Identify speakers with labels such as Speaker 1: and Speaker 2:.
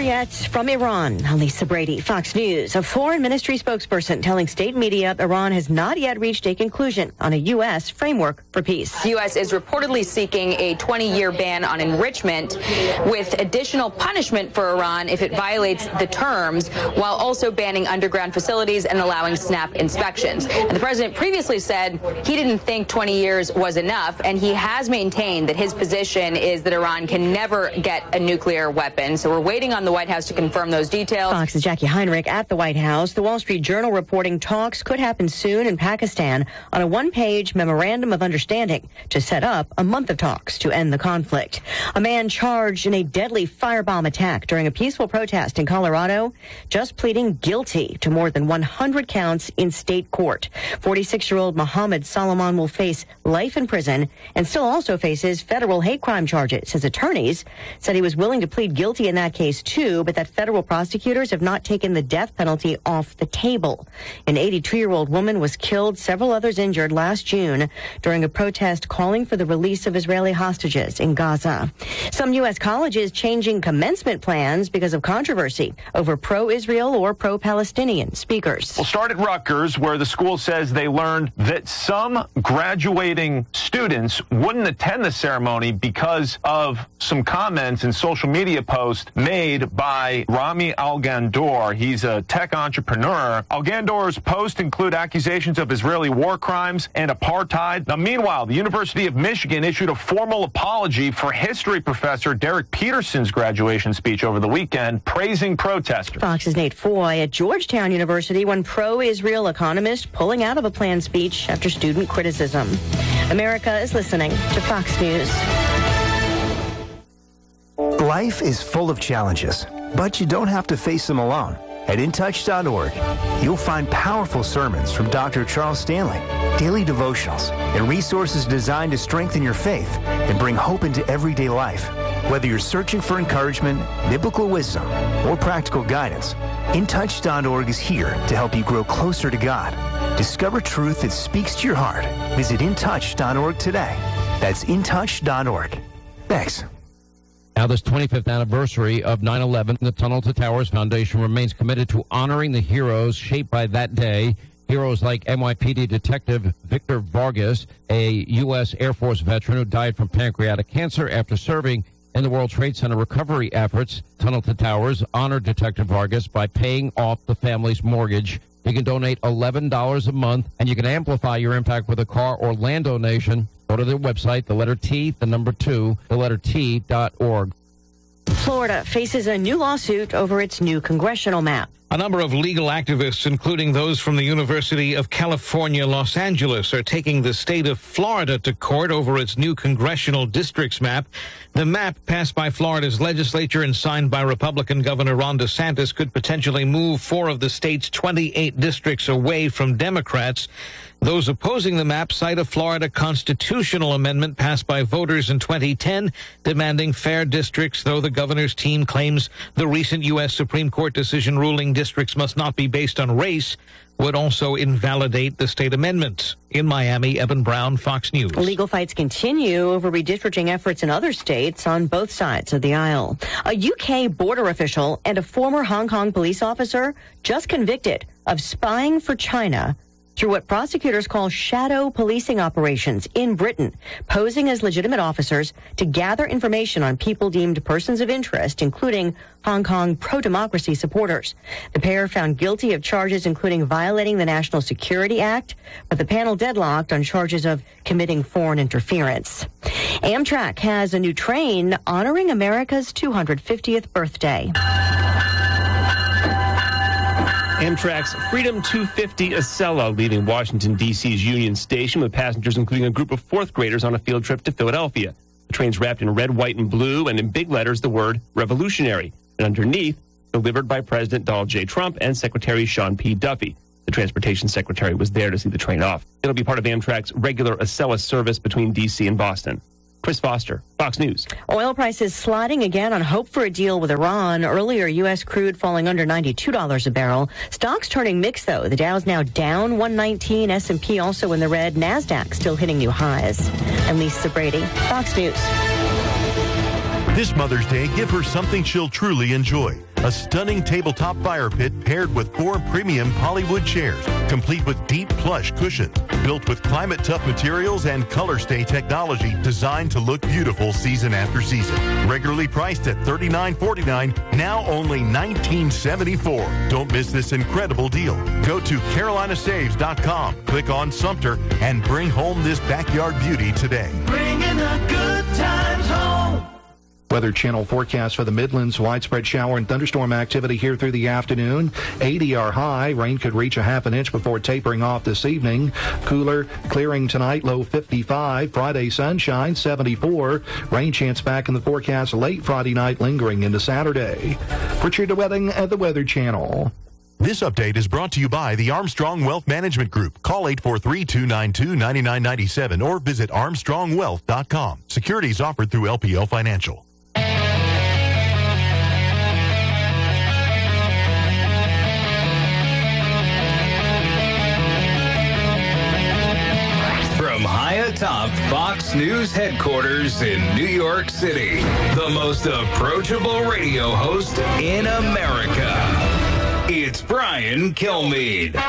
Speaker 1: answer yet from Iran. I'm Lisa Brady, Fox News. A foreign ministry spokesperson telling state media Iran has not yet reached a conclusion on a U.S. framework for peace.
Speaker 2: The U.S. is reportedly seeking a 20-year ban on enrichment with additional punishment for Iran if it violates the terms, while also banning underground facilities and allowing SNAP inspections. And the president previously said he didn't think 20 years was enough, and he has maintained that his position is that Iran can never get a nuclear weapon. So we're waiting on the White House to confirm those details.
Speaker 1: Fox's Jackie Heinrich at the White House. The Wall Street Journal reporting talks could happen soon in Pakistan on a one-page memorandum of understanding to set up a month of talks to end the conflict. A man charged in a deadly firebomb attack during a peaceful protest in Colorado just pleading guilty to more than 100 counts in state court. 46-year-old Mohammed Solomon will face life in prison and still also faces federal hate crime charges. His attorneys said he was willing to plead guilty in that case too, but that federal prosecutors have not taken the death penalty off the table. An 82-year-old woman was killed, several others injured last June during a protest calling for the release of Israeli hostages in Gaza. Some U.S. colleges changing commencement plans because of controversy over pro-Israel or pro-Palestinian speakers.
Speaker 3: We'll start at Rutgers, where the school says they learned that some graduating students wouldn't attend the ceremony because of some comments and social media posts made by Rami Al-Gandor. He's a tech entrepreneur. Al-Gandor's posts include accusations of Israeli war crimes and apartheid. Now, meanwhile, the University of Michigan issued a formal apology for history professor Derek Peterson's graduation speech over the weekend, praising protesters.
Speaker 1: Fox's Nate Foy at Georgetown University, one pro-Israel economist pulling out of a planned speech after student criticism. America is listening to Fox News.
Speaker 4: Life is full of challenges, but you don't have to face them alone. At InTouch.org, you'll find powerful sermons from Dr. Charles Stanley, daily devotionals, and resources designed to strengthen your faith and bring hope into everyday life. Whether you're searching for encouragement, biblical wisdom, or practical guidance, InTouch.org is here to help you grow closer to God. Discover truth that speaks to your heart. Visit InTouch.org today. That's InTouch.org. Thanks.
Speaker 5: Now, this 25th anniversary of 9/11, the Tunnel to Towers Foundation remains committed to honoring the heroes shaped by that day. Heroes like NYPD Detective Victor Vargas, a U.S. Air Force veteran who died from pancreatic cancer after serving in the World Trade Center recovery efforts. Tunnel to Towers honored Detective Vargas by paying off the family's mortgage. You can donate $11 a month, and you can amplify your impact with a car or land donation. Go to their website, the letter T, the number 2, the letter T.org.
Speaker 1: Florida faces a new lawsuit over its new congressional map.
Speaker 6: A number of legal activists, including those from the University of California, Los Angeles, are taking the state of Florida to court over its new congressional districts map. The map passed by Florida's legislature and signed by Republican Governor Ron DeSantis could potentially move 4 of the state's 28 districts away from Democrats. Those opposing the map cite a Florida constitutional amendment passed by voters in 2010 demanding fair districts, though the governor's team claims the recent U.S. Supreme Court decision ruling districts must not be based on race would also invalidate the state amendment. In Miami, Evan Brown, Fox News.
Speaker 1: Legal fights continue over redistricting efforts in other states on both sides of the aisle. A UK border official and a former Hong Kong police officer just convicted of spying for China through what prosecutors call shadow policing operations in Britain, posing as legitimate officers to gather information on people deemed persons of interest, including Hong Kong pro-democracy supporters. The pair found guilty of charges including violating the National Security Act, but the panel deadlocked on charges of committing foreign interference. Amtrak has a new train honoring America's 250th birthday.
Speaker 7: Amtrak's Freedom 250 Acela leaving Washington, D.C.'s Union Station with passengers including a group of fourth graders on a field trip to Philadelphia. The train's wrapped in red, white, and blue, and in big letters the word revolutionary. And underneath, delivered by President Donald J. Trump and Secretary Sean P. Duffy. The transportation secretary was there to see the train off. It'll be part of Amtrak's regular Acela service between D.C. and Boston. Chris Foster, Fox News.
Speaker 1: Oil prices sliding again on hope for a deal with Iran. Earlier, U.S. crude falling under $92 a barrel. Stocks turning mixed, though. The Dow's now down 119. S&P also in the red. NASDAQ still hitting new highs. I'm Lisa Brady, Fox News.
Speaker 8: This Mother's Day, give her something she'll truly enjoy. a stunning tabletop fire pit paired with 4 premium Hollywood chairs, complete with deep plush cushions, built with climate-tough materials and color-stay technology designed to look beautiful season after season. Regularly priced at $39.49, now only $19.74. Don't miss this incredible deal. Go to CarolinaSaves.com, click on Sumter, and bring home this backyard beauty today.
Speaker 9: Bringing the good times home.
Speaker 10: Weather Channel forecast for the Midlands. Widespread shower and thunderstorm activity here through the afternoon. 80 are high. Rain could reach a half an inch before tapering off this evening. Cooler, clearing tonight, low 55. Friday, sunshine, 74. Rain chance back in the forecast late Friday night, lingering into Saturday. Richard DeWetting at the Weather Channel.
Speaker 8: This update is brought to you by the Armstrong Wealth Management Group. Call 843-292-9997 or visit armstrongwealth.com. Securities offered through LPL Financial.
Speaker 11: From high atop Fox News headquarters in New York City, the most approachable radio host in America. It's Brian Kilmeade.